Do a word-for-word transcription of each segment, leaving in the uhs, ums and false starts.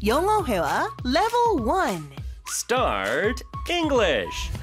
영어 회화 Level one. Start English.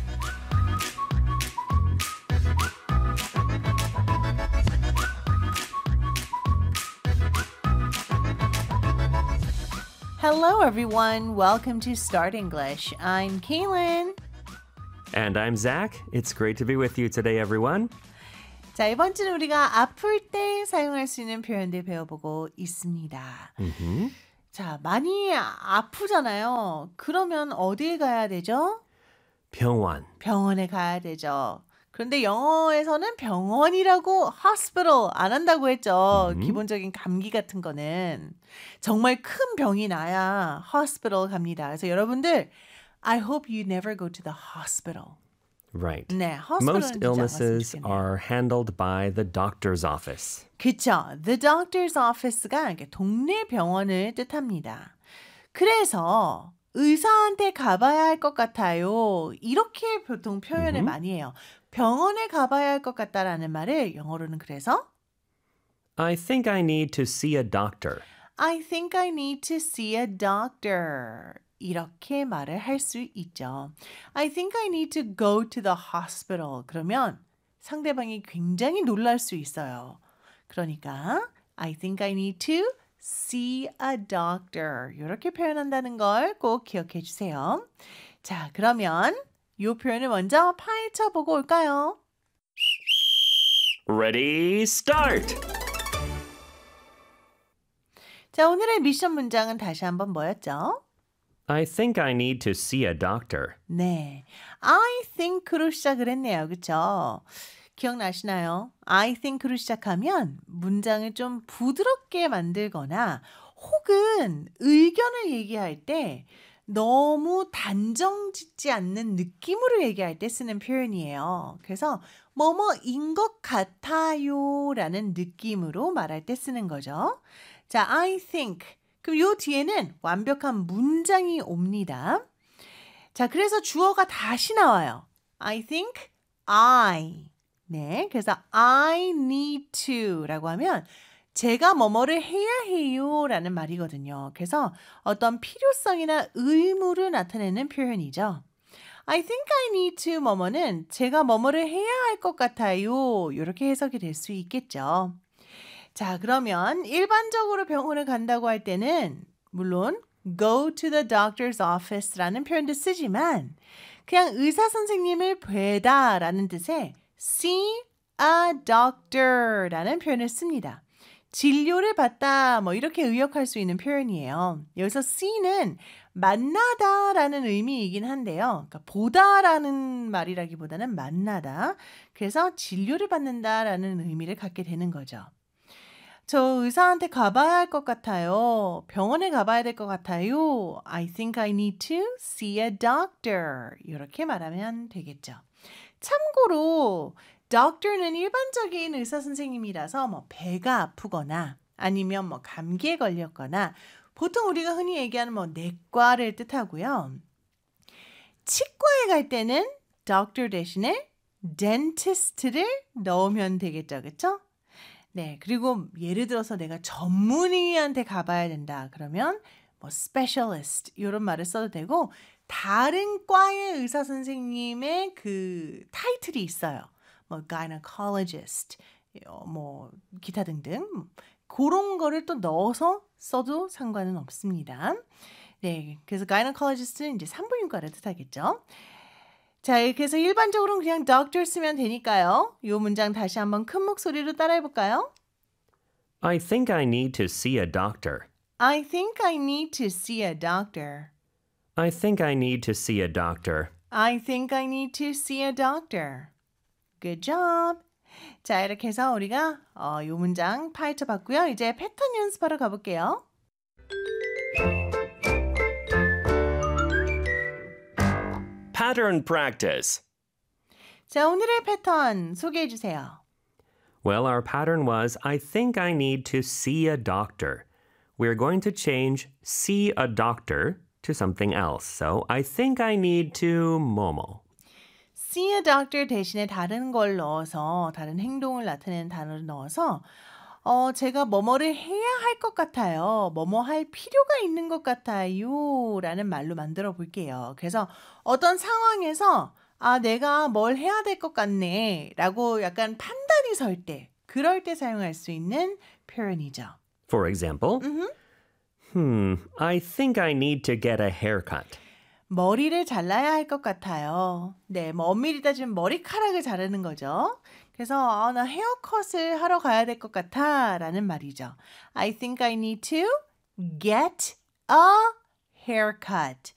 Hello, everyone. Welcome to Start English. I'm Kaylin. And I'm Zach. It's great to be with you today, everyone. 자, 이번 주는 우리가 아플 때 사용할 수 있는 표현들 배워보고 있습니다. Mm-hmm. 자, 많이 아프잖아요. 그러면 어딜 가야 되죠? 병원. 병원에 가야 되죠. 그런데 영어에서는 병원이라고 hospital 안 한다고 했죠. 음. 기본적인 감기 같은 거는. 정말 큰 병이 나야 hospital 갑니다. 그래서 여러분들, I hope you never go to the hospital. Right. 네, hospital은 Most 진짜 안 illnesses 갔으면 좋겠네요. are handled by the doctor's office. 그쵸. The doctor's office가 이렇게 동네 병원을 뜻합니다. 그래서 의사한테 가봐야 할 것 같아요. 이렇게 보통 표현을 음흠. 많이 해요. 병원에 가봐야 할 것 같다라는 말을 영어로는 그래서 I think I need to see a doctor. I think I need to see a doctor. 이렇게 말을 할 수 있죠. I think I need to go to the hospital. 그러면 상대방이 굉장히 놀랄 수 있어요. 그러니까 I think I need to see a doctor. 이렇게 표현한다는 걸 꼭 기억해 주세요. 자, 그러면 이 표현을 먼저 파헤쳐 보고 올까요? Ready, start! 자, 오늘의 미션 문장은 다시 한번 뭐였죠? I think I need to see a doctor. 네, I think로 시작을 했네요. 그렇죠? 기억나시나요? I think로 시작하면 문장을 좀 부드럽게 만들거나 혹은 의견을 얘기할 때 너무 단정 짓지 않는 느낌으로 얘기할 때 쓰는 표현이에요. 그래서 뭐뭐인 것 같아요 라는 느낌으로 말할 때 쓰는 거죠. 자, I think. 그럼 요 뒤에는 완벽한 문장이 옵니다. 자, 그래서 주어가 다시 나와요. I think I. 네, 그래서 I need to 라고 하면 제가 뭐뭐를 해야 해요 라는 말이거든요. 그래서 어떤 필요성이나 의무를 나타내는 표현이죠. I think I need to 뭐뭐는 제가 뭐뭐를 해야 할 것 같아요. 이렇게 해석이 될 수 있겠죠. 자, 그러면 일반적으로 병원을 간다고 할 때는 물론 go to the doctor's office라는 표현도 쓰지만 그냥 의사 선생님을 뵈다 라는 뜻의 see a doctor라는 표현을 씁니다. 진료를 받다 뭐 이렇게 의역할 수 있는 표현이에요. 여기서 see는 만나다라는 의미이긴 한데요. 그러니까 보다라는 말이라기보다는 만나다. 그래서 진료를 받는다라는 의미를 갖게 되는 거죠. 저 의사한테 가봐야 할 것 같아요. 병원에 가봐야 될 것 같아요. I think I need to see a doctor. 이렇게 말하면 되겠죠. 참고로 doctor는 일반적인 의사 선생님이라서 뭐 배가 아프거나 아니면 뭐 감기에 걸렸거나 보통 우리가 흔히 얘기하는 뭐 내과를 뜻하고요. 치과에 갈 때는 doctor 대신에 dentist를 넣으면 되겠죠. 그렇죠? 네, 그리고 예를 들어서 내가 전문의한테 가봐야 된다. 그러면 뭐 specialist 이런 말을 써도 되고 다른 과의 의사 선생님의 그 타이틀이 있어요. 뭐 gynecologist, 뭐 기타 등등 그런 거를 또 넣어서 써도 상관은 없습니다. 네, 그래서 gynecologist는 이제 산부인과를 뜻하겠죠. 자, 그래서 일반적으로는 그냥 doctor 쓰면 되니까요. 이 문장 다시 한번 큰 목소리로 따라해볼까요? I think I need to see a doctor. I think I need to see a doctor. I think I need to see a doctor. I think I need to see a doctor. Good job. 자, 이렇게 해서 우리가 어, 이 문장 파헤쳐 봤고요. 이제 패턴 연습하러 가볼게요. Pattern practice. 자, 오늘의 패턴 소개해 주세요. Well, our pattern was I think I need to see a doctor. We're going to change see a doctor to something else. So I think I need to 뭐뭐. see a doctor 대신에 다른 걸 넣어서 다른 행동을 나타내는 단어를 넣어서 어, 제가 뭐뭐를 해야 할 것 같아요. 뭐뭐 할 필요가 있는 것 같아요. 라는 말로 만들어 볼게요. 그래서 어떤 상황에서 아, 내가 뭘 해야 될 것 같네. 라고 약간 판단이 설 때, 그럴 때 사용할 수 있는 표현이죠. For example, 음흠. hmm, I think I need to get a haircut. 머리를 잘라야 할 것 같아요. 네, 뭐 엄밀히 따지면 머리카락을 자르는 거죠. 그래서 아, 나 헤어컷을 하러 가야 될 것 같아 라는 말이죠. I think I need to get a haircut.